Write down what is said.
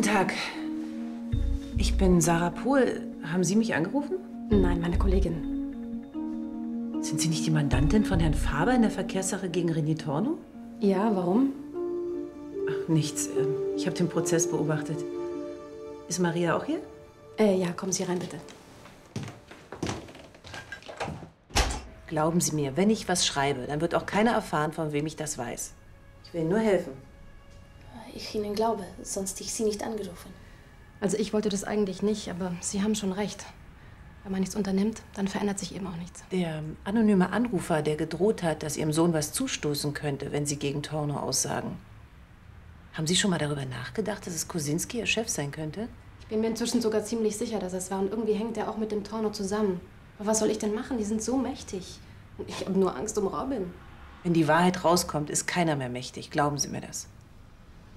Tag. Ich bin Sarah Pohl. Haben Sie mich angerufen? Nein, meine Kollegin. Sind Sie nicht die Mandantin von Herrn Faber in der Verkehrssache gegen René Tornow? Ja, warum? Ach, nichts. Ich habe den Prozess beobachtet. Ist Maria auch hier? Ja, kommen Sie rein, bitte. Glauben Sie mir, wenn ich was schreibe, dann wird auch keiner erfahren, von wem ich das weiß. Ich will Ihnen nur helfen. Ich Ihnen glaube, sonst hätte ich Sie nicht angerufen. Also ich wollte das eigentlich nicht, aber Sie haben schon recht. Wenn man nichts unternimmt, dann verändert sich eben auch nichts. Der anonyme Anrufer, der gedroht hat, dass Ihrem Sohn was zustoßen könnte, wenn Sie gegen Tornow aussagen. Haben Sie schon mal darüber nachgedacht, dass es Kosinski Ihr Chef sein könnte? Ich bin mir inzwischen sogar ziemlich sicher, dass es war. Und irgendwie hängt er auch mit dem Tornow zusammen. Aber was soll ich denn machen? Die sind so mächtig. Und ich habe nur Angst um Robin. Wenn die Wahrheit rauskommt, ist keiner mehr mächtig. Glauben Sie mir das.